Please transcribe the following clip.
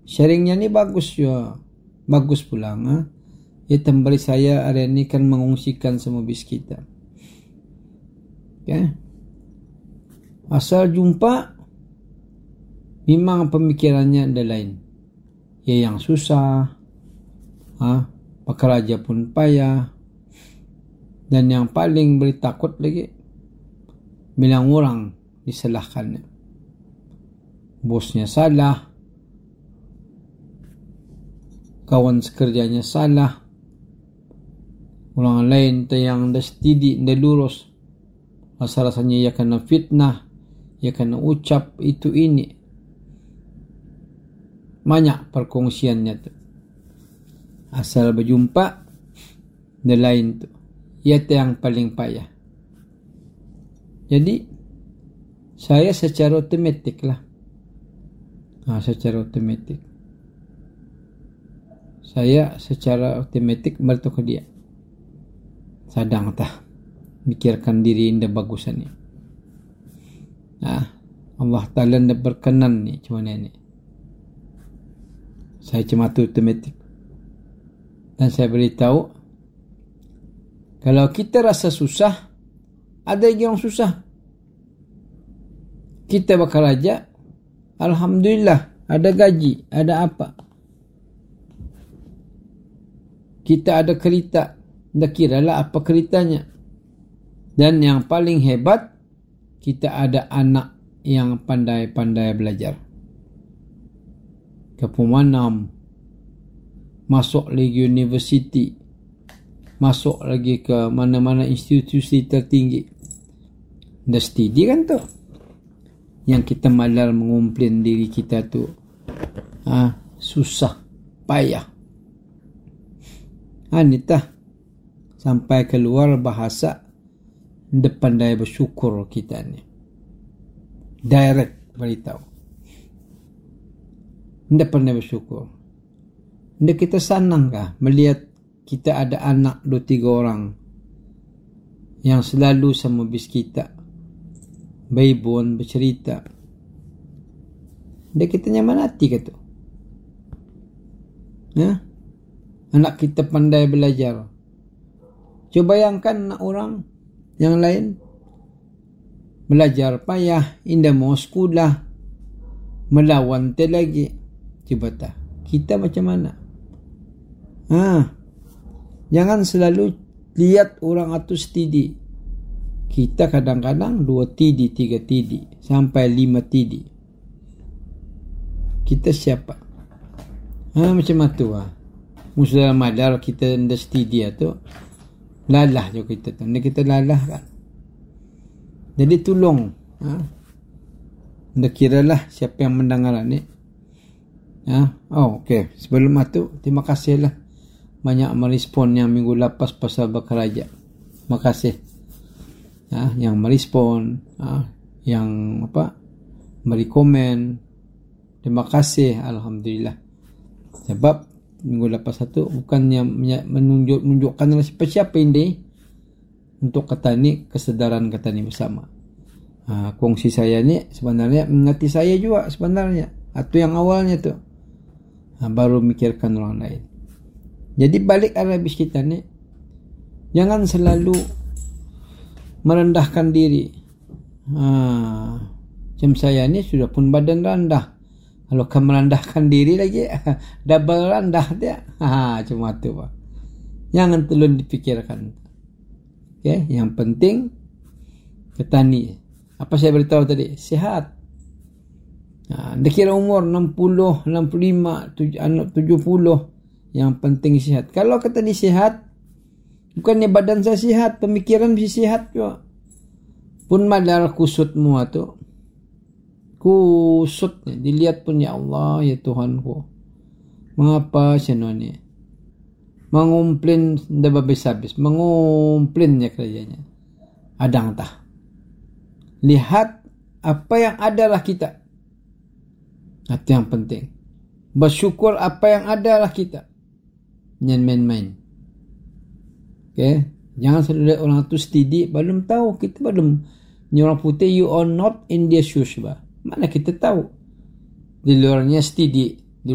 Sharingnya ni bagus juga. Bagus pula. Ya, tambari saya hari ini kan mengungsikan semua bis kita. Okay. Asal jumpa, memang pemikirannya ada lain. Ya yang susah, pekerja pun payah, dan yang paling beri takut lagi, bilang orang disalahkannya. Bosnya salah, kawan sekerjanya salah, orang lain yang dah steady, dah lurus, rasa-rasanya ia kena fitnah, ia kena ucap itu ini. Banyak perkongsiannya tu. Asal berjumpa, the lain tu. Ia yang paling payah. Jadi, saya secara otomatik lah. Secara otomatik. Saya secara otomatik beritahu ke dia. Sadang tah. Mikirkan diri indah bagusan ni. Allah Ta'ala dah berkenan ni. Macam mana ni? Saya cuma tu otomatik. Dan saya beritahu, kalau kita rasa susah, ada yang susah. Kita bekerja, alhamdulillah, ada gaji, ada apa. Kita ada kereta, dah kiralah apa keretanya. Dan yang paling hebat, kita ada anak yang pandai-pandai belajar. Ke pemanam, masuk lagi universiti, masuk lagi ke mana-mana institusi tertinggi. Dah steady kan tu? Yang kita malar mengumplain diri kita tu susah, payah. Ni tah sampai keluar bahasa depan pandai bersyukur kita ni. Direct beritahu. Tidak pernah bersyukur. Tidak kita senang kah melihat kita ada anak 2-3 orang yang selalu sama bis kita, baibon bercerita. Tidak kita nyaman hati ke tu? Anak kita pandai belajar. Coba bayangkan anak orang yang lain belajar payah, indah mau sekolah, melawan lagi. Cuba tak, kita macam mana? Jangan selalu lihat orang atus tidi. Kita kadang-kadang 2 tidi, 3 tidi, sampai 5 tidi. Kita siapa? Macam tu Musuh dalam madar kita ndak tidi tu. Lalah juga kita tu. Kita lalah kan. Jadi tolong. Ndak kiralah siapa yang mendengar ni. Okey. Sebelum itu, terima kasihlah banyak merespon yang minggu lepas pasal bekerja. Terima kasih. Yang merespon, yang beri komen. Terima kasih, alhamdulillah. Sebab minggu lepas itu bukannya menunjukkan siapa-siapa ini untuk kata ni kesedaran kata ni bersama. Kongsi saya ni sebenarnya mengati saya juga sebenarnya. Atau yang awalnya tu. Baru mikirkan orang lain. Jadi balik Arabis kita ni, jangan selalu merendahkan diri. Macam saya ni sudah pun badan rendah. Kalau kamu merendahkan diri lagi, double rendah dia. Cuma tu Pak. Jangan terlalu dipikirkan. Okay? Yang penting ketani. Apa saya beritahu tadi? Sihat. Dia kira umur 60, 65, 70. Yang penting sihat. Kalau kata ni sihat, bukannya badan saya sihat, pemikiran mesti sihat juga. Pun madal kusutmu tu. Kusut ni. Dilihat pun, ya Allah, ya Tuhanku. Mengapa siapa ni? Mengumplain dah habis-habis. Mengumplain ya kerjanya. Adang tah. Lihat apa yang adalah kita. Itu yang penting. Bersyukur apa yang adalah kita. Jangan main-main. Okay? Jangan selalu lihat orang tu steady. Belum tahu. Kita belum. Ni orang putih, you are not in their shoes. Mana kita tahu. Di luarnya steady.